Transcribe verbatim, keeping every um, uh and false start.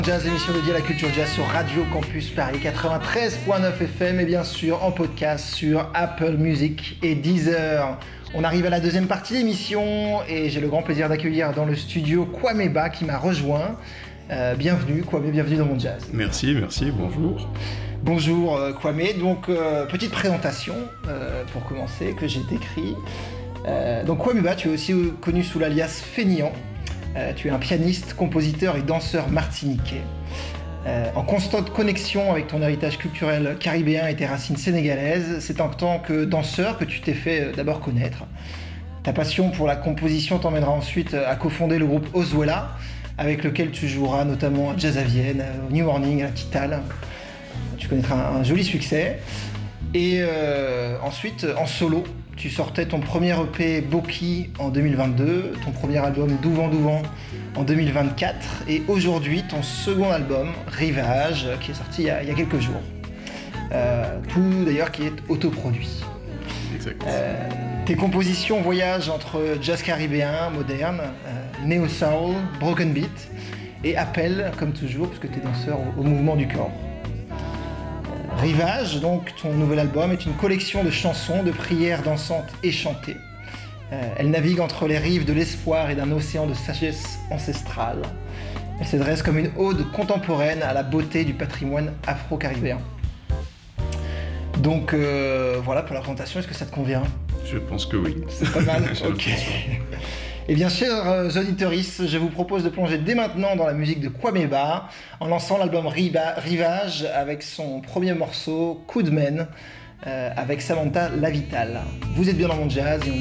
Jazz, l'émission dédiée à la culture jazz sur Radio Campus Paris quatre-vingt-treize point neuf F M et bien sûr en podcast sur Apple Music et Deezer. On arrive à la deuxième partie de l'émission et j'ai le grand plaisir d'accueillir dans le studio Kwame Ba qui m'a rejoint. Euh, bienvenue Kwame, bienvenue dans Mon Jazz. Merci, merci, bonjour. Bonjour euh, Kwame, donc euh, petite présentation euh, pour commencer que j'ai décrit. Euh, donc Kwame Ba, tu es aussi connu sous l'alias Feignant. Euh, tu es un pianiste, compositeur et danseur martiniquais. Euh, en constante connexion avec ton héritage culturel caribéen et tes racines sénégalaises, c'est en tant que danseur que tu t'es fait euh, d'abord connaître. Ta passion pour la composition t'emmènera ensuite à cofonder le groupe Ozwela, avec lequel tu joueras notamment à Jazz à Vienne, au New Morning, à la Titale. Tu connaîtras un, un joli succès. Et euh, ensuite, en solo, tu sortais ton premier E P Boki en deux mille vingt-deux, ton premier album Douvent Douvent en deux mille vingt-quatre et aujourd'hui ton second album Rivage qui est sorti il y a, il y a quelques jours. Euh, tout d'ailleurs qui est autoproduit. Exact. Euh, tes compositions voyagent entre jazz caribéen, moderne, euh, néo-soul, broken beat et appellent comme toujours puisque tu es danseur au, au mouvement du corps. Rivage, donc ton nouvel album, est une collection de chansons, de prières dansantes et chantées. Euh, elle navigue entre les rives de l'espoir et d'un océan de sagesse ancestrale. Elle se dresse comme une ode contemporaine à la beauté du patrimoine afro-caribéen. Donc euh, voilà pour la présentation, est-ce que ça te convient ? Je pense que oui. C'est pas mal. Ok. Et bien, chers auditeurs, je vous propose de plonger dès maintenant dans la musique de Kwame Ba en lançant l'album Riba, Rivage avec son premier morceau Coup de Men euh, avec Samantha Lavital. Vous êtes bien dans Mon Jazz et on